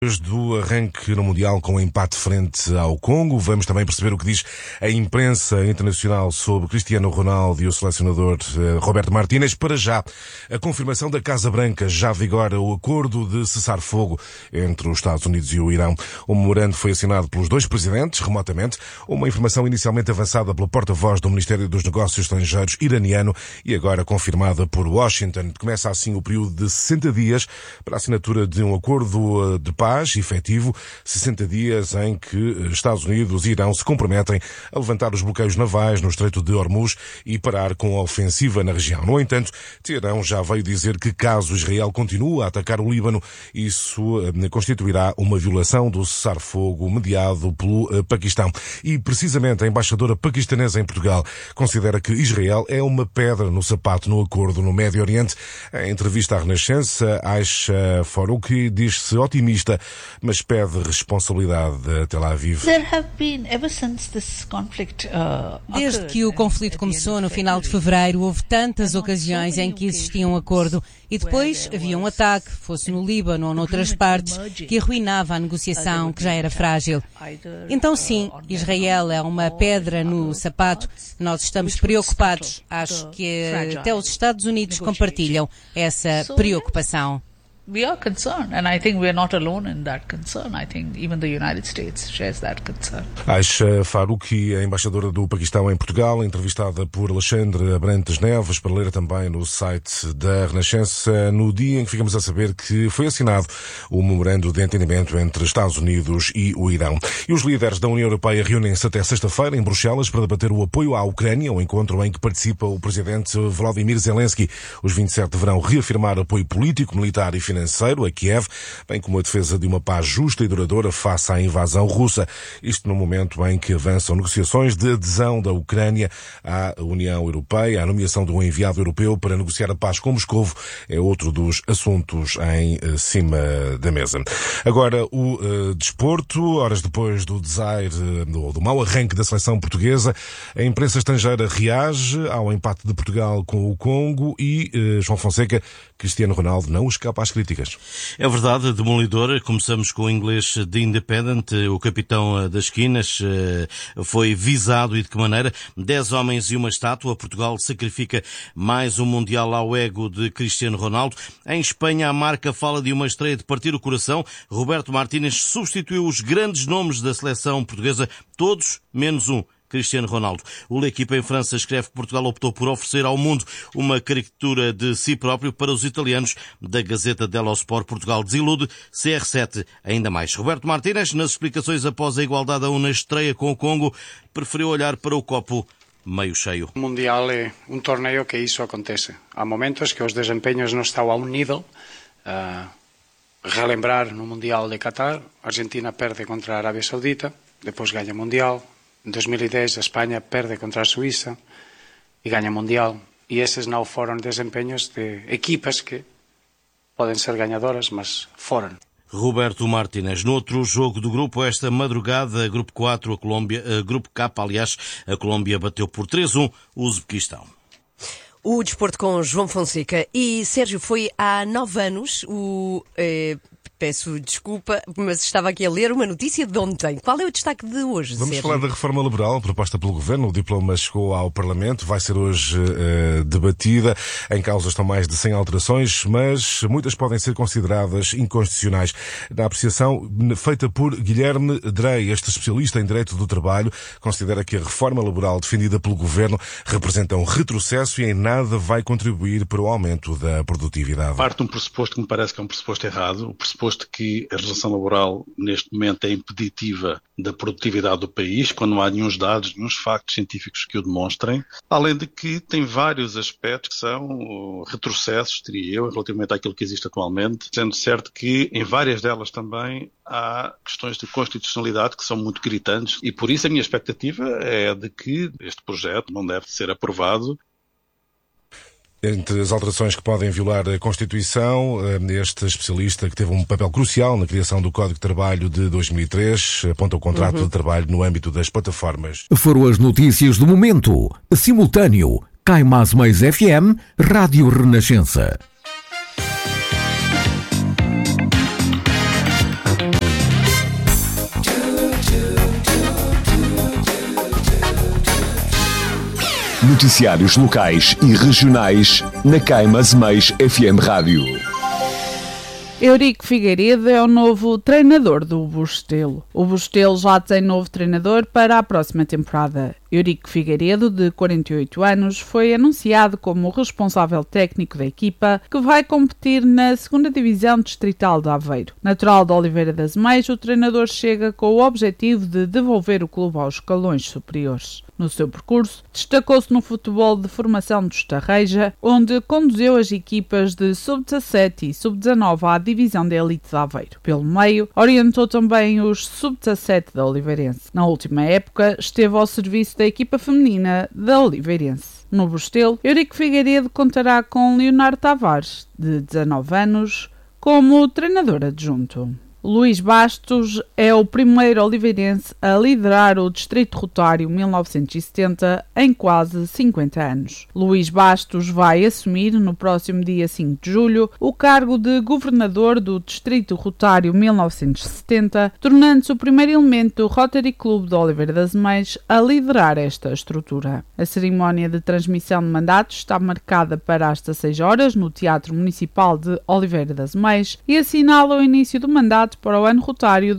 Do arranque no Mundial com empate frente ao Congo, vamos também perceber o que diz a imprensa internacional sobre Cristiano Ronaldo e o selecionador Roberto Martínez. Para já, a confirmação da Casa Branca já vigora o acordo de cessar-fogo entre os Estados Unidos e o Irão. O memorando foi assinado pelos dois presidentes, remotamente, uma informação inicialmente avançada pelo porta-voz do Ministério dos Negócios Estrangeiros iraniano e agora confirmada por Washington. Começa assim o período de 60 dias para a assinatura de um acordo de paz efetivo, 60 dias em que Estados Unidos e Irão se comprometem a levantar os bloqueios navais no Estreito de Hormuz e parar com a ofensiva na região. No entanto, Teherão já veio dizer que caso Israel continue a atacar o Líbano, isso constituirá uma violação do cessar-fogo mediado pelo Paquistão. E precisamente a embaixadora paquistanesa em Portugal considera que Israel é uma pedra no sapato no acordo no Médio Oriente. Em entrevista à Renascença, Aisha Farouki diz-se otimista, mas pede responsabilidade a Tel Aviv. Desde que o conflito começou no final de fevereiro, houve tantas ocasiões em que existia um acordo e depois havia um ataque, fosse no Líbano ou noutras partes, que arruinava a negociação, que já era frágil. Então sim, Israel é uma pedra no sapato. Nós estamos preocupados. Acho que até os Estados Unidos compartilham essa preocupação. We are concerned, and I think we are not alone in that concern. I think even the United States shares that concern. Aisha Farouki, a embaixadora do Paquistão em Portugal, entrevistada por Alexandre Abrantes Neves, para ler também no site da Renascença, no dia em que ficamos a saber que foi assinado o memorando de entendimento entre Estados Unidos e o Irão. E os líderes da União Europeia reúnem-se até sexta-feira em Bruxelas para debater o apoio à Ucrânia, um encontro em que participa o presidente Volodymyr Zelensky. Os 27 deverão reafirmar apoio político, militar e financeiro a Kiev, bem como a defesa de uma paz justa e duradoura face à invasão russa. Isto no momento em que avançam negociações de adesão da Ucrânia à União Europeia. A nomeação de um enviado europeu para negociar a paz com Moscovo é outro dos assuntos em cima da mesa. Agora, o desporto, horas depois do desaire, do mau arranque da seleção portuguesa, a imprensa estrangeira reage ao empate de Portugal com o Congo e João Fonseca, Cristiano Ronaldo não escapa às críticas. É verdade, demolidor. Começamos com o inglês The Independent. O capitão das esquinas foi visado e de que maneira? 10 homens e uma estátua. Portugal sacrifica mais um Mundial ao ego de Cristiano Ronaldo. Em Espanha, a Marca fala de uma estreia de partir o coração. Roberto Martínez substituiu os grandes nomes da seleção portuguesa, todos menos um. Cristiano Ronaldo. O L'Equipe em França escreve que Portugal optou por oferecer ao mundo uma caricatura de si próprio. Para os italianos da Gazeta dello Sport, Portugal desilude, CR7 ainda mais. Roberto Martínez, nas explicações após a igualdade a 1 na estreia com o Congo, preferiu olhar para o copo meio cheio. O Mundial é um torneio que isso acontece. Há momentos que os desempenhos não estão a um nível. Relembrar no Mundial de Qatar, a Argentina perde contra a Arábia Saudita, depois ganha o Mundial. Em 2010 a Espanha perde contra a Suíça e ganha o Mundial. E esses não foram desempenhos de equipas que podem ser ganhadoras, mas foram. Roberto Martínez. No outro jogo do grupo, esta madrugada, grupo 4, grupo K, aliás, a Colômbia bateu por 3-1 o Uzbequistão. O desporto com João Fonseca. E, Sérgio, foi há 9 anos peço desculpa, mas estava aqui a ler uma notícia de ontem. Qual é o destaque de hoje, Vamos Sérgio? falar da reforma laboral proposta pelo Governo. O diploma chegou ao Parlamento, vai ser hoje debatida. Em causa estão mais de 100 alterações, mas muitas podem ser consideradas inconstitucionais. Na apreciação feita por Guilherme Drey, este especialista em Direito do Trabalho, considera que a reforma laboral defendida pelo Governo representa um retrocesso e em nada vai contribuir para o aumento da produtividade. Parte de um pressuposto que me parece que é um pressuposto errado, o pressuposto que a legislação laboral neste momento é impeditiva da produtividade do país, quando não há nenhum dados, nenhum factos científicos que o demonstrem, além de que tem vários aspectos que são retrocessos, diria eu, relativamente àquilo que existe atualmente, sendo certo que em várias delas também há questões de constitucionalidade que são muito gritantes e por isso a minha expectativa é de que este projeto não deve ser aprovado. Entre as alterações que podem violar a Constituição, este especialista que teve um papel crucial na criação do Código de Trabalho de 2003 aponta o contrato de trabalho no âmbito das plataformas. Foram as notícias do momento. Simultâneo, Caimás Mais FM, Rádio Renascença. noticiários locais e regionais na Caimas FM Rádio. Eurico Figueiredo é o novo treinador do Bustelo. O Bustelo já tem novo treinador para a próxima temporada. Eurico Figueiredo, de 48 anos, foi anunciado como o responsável técnico da equipa que vai competir na 2ª Divisão Distrital de Aveiro. Natural de Oliveira das Meias, o treinador chega com o objetivo de devolver o clube aos escalões superiores. No seu percurso, destacou-se no futebol de formação do Estarreja, onde conduziu as equipas de sub-17 e sub-19 à Divisão de Elite de Aveiro. Pelo meio, orientou também os sub-17 da Oliveirense. Na última época, esteve ao serviço da equipa feminina da Oliveirense. No Bustelo, Eurico Figueiredo contará com Leonardo Tavares, de 19 anos, como treinador adjunto. Luís Bastos é o primeiro oliveirense a liderar o Distrito Rotário 1970 em quase 50 anos. Luís Bastos vai assumir, no próximo dia 5 de julho, o cargo de governador do Distrito Rotário 1970, tornando-se o primeiro elemento do Rotary Clube de Oliveira das Meias a liderar esta estrutura. A cerimónia de transmissão de mandatos está marcada para as 16 horas no Teatro Municipal de Oliveira das Meias e assinala o início do mandato para o ano rotário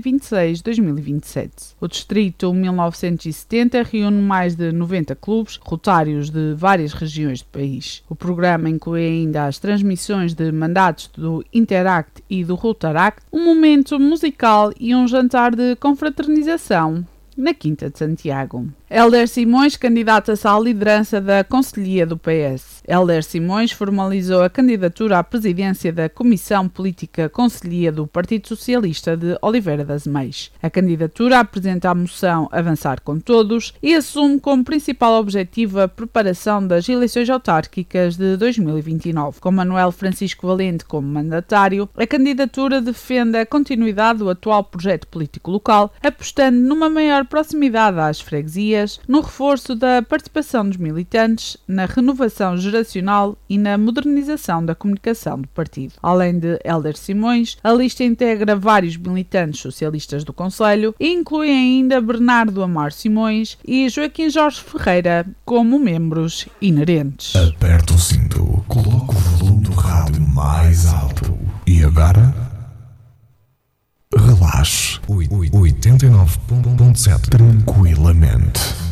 2026-2027. O Distrito 1970 reúne mais de 90 clubes rotários de várias regiões do país. O programa inclui ainda as transmissões de mandatos do Interact e do Rotaract, um momento musical e um jantar de confraternização na Quinta de Santiago. Hélder Simões candidata-se à liderança da Conselhia do PS. Hélder Simões formalizou a candidatura à presidência da Comissão Política Conselhia do Partido Socialista de Oliveira das Meias. A candidatura apresenta a moção Avançar com Todos e assume como principal objetivo a preparação das eleições autárquicas de 2029. Com Manuel Francisco Valente como mandatário, a candidatura defende a continuidade do atual projeto político local, apostando numa maior proximidade às freguesias, no reforço da participação dos militantes, na renovação geracional e na modernização da comunicação do partido. Além de Hélder Simões, a lista integra vários militantes socialistas do concelho e inclui ainda Bernardo Amar Simões e Joaquim Jorge Ferreira como membros inerentes. Aperta o cinto, coloca o volume do rádio mais alto e agora relaxe. 89.7 tranquilamente.